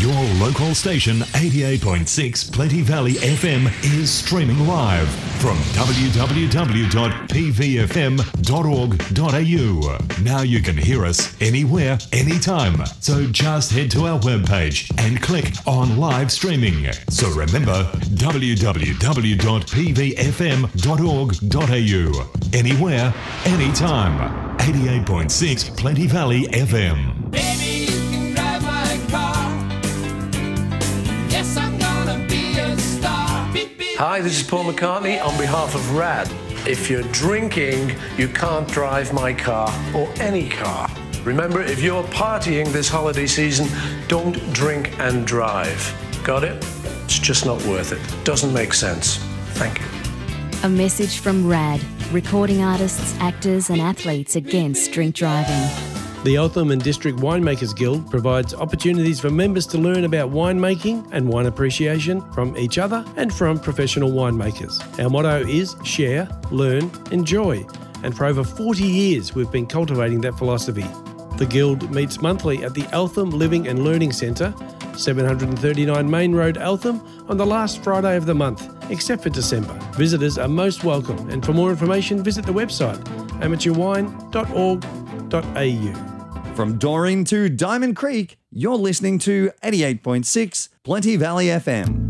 Your local station 88.6 Plenty Valley FM is streaming live from www.pvfm.org.au. Now you can hear us anywhere, anytime. So just head to our webpage and click on live streaming. So remember, www.pvfm.org.au. Anywhere, anytime. 88.6 Plenty Valley FM. Baby, you can drive my car. Yes, I'm gonna be a star. Beep, beep. Hi, this is Paul McCartney on behalf of RAD. If you're drinking, you can't drive my car or any car. Remember, if you're partying this holiday season, don't drink and drive. Got it? It's just not worth it. Doesn't make sense. Thank you. A message from RAD, recording artists, actors and athletes against drink driving. The Eltham and District Winemakers Guild provides opportunities for members to learn about winemaking and wine appreciation from each other and from professional winemakers. Our motto is share, learn, enjoy. And for over 40 years, we've been cultivating that philosophy. The Guild meets monthly at the Eltham Living and Learning Centre, 739 Main Road, Eltham, on the last Friday of the month, except for December. Visitors are most welcome, and for more information, visit the website amateurwine.org.au. From Doreen to Diamond Creek, you're listening to 88.6 Plenty Valley FM.